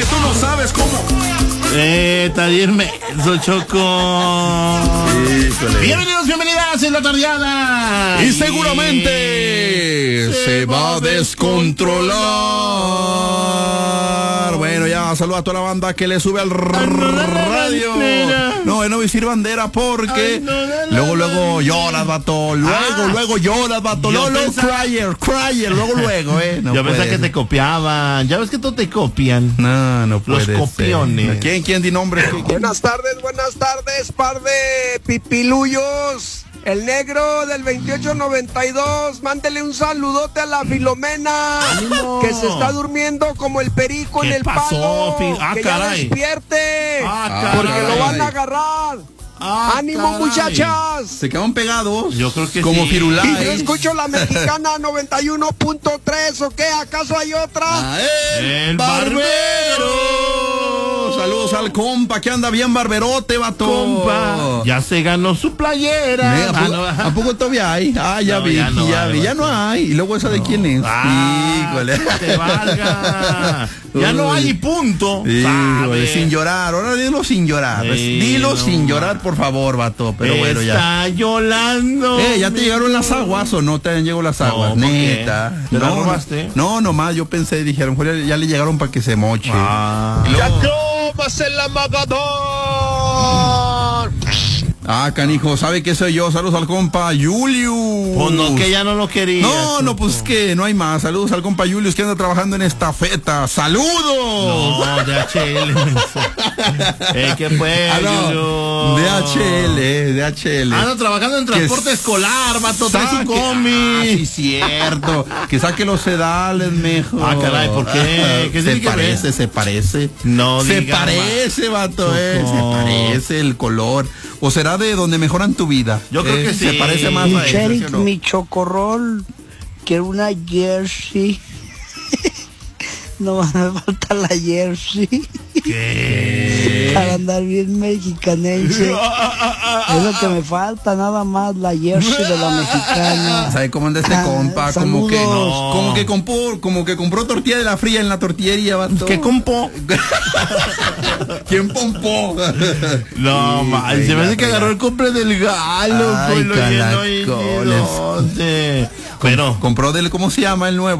que tú no sabes cómo. Taller menso, Choco. Híjole. Bienvenidos, bienvenidas en la tardeada. Y seguramente se va a descontrolar. Bueno, ya saluda a toda la banda que le sube al radio. No voy a decir bandera porque luego lloras, vato. Luego lloras, vato. Luego crier, luego, no. Yo pensaba que te copiaban. Ya ves que todo te copian. No puede Los copiones. ser. ¿Quién di nombre? Buenas tardes, par de pipiluyos. El negro del 2892, mándele un saludote a la Filomena, que se está durmiendo como el perico en el palo. Que caray. ya despierte, porque lo van a agarrar. ¡Ánimo, caray. muchachas! Se quedaron pegados. Yo creo que como sí. Firulais. Y yo escucho la mexicana 91.3, ¿o qué? ¿Acaso hay otra? El Barbero. Saludos al compa que anda bien barberote, vato. Compa, ya se ganó su playera. ¿A poco todavía hay? Ya vi. Ya no hay. Y luego esa de quién es. Híjole. Te valga. Ya no hay y punto. Híjole, sin llorar. Ahora dilo sin llorar. Dilo sin llorar, por favor, vato. Pero bueno, ya. Está llorando. ¿Ya te llegaron las aguas o no te han llegado las aguas? No, neta. ¿te las robaste? No, nomás yo pensé, dije, a lo mejor ya le llegaron para que se moche. ¡Pase la Magadón! Canijo, ¿sabe qué soy yo? Saludos al compa Julius. Pues no, que ya no lo quería. No, pues que no hay más. Saludos al compa Julius que anda trabajando en estafeta. ¡Saludos! No, DHL. ¿Qué fue, DHL. Anda trabajando en transporte escolar, vato. Trae su combi. Sí, cierto. Que saque los sedales, mejor. Caray, ¿por qué? ¿Qué se parece? Se parece. No, se parece, vato, se parece el color. ¿O será de donde mejoran tu vida? Yo creo que sí. Se parece más a eso, ¿sí o no? Mi chocorrol, quiero una jersey. No me falta la jersey. ¿Qué? Para andar bien mexicanense. Es lo que me falta, nada más, la jersey de la mexicana. ¿Sabe cómo anda este compa? Como que compró tortilla de la fría en la tortillería, vato. ¿Qué compó? ¿Quién pompó? No, man, se me hace que agarró el compre del galo. Ay, Pero pero compró ¿cómo se llama el nuevo?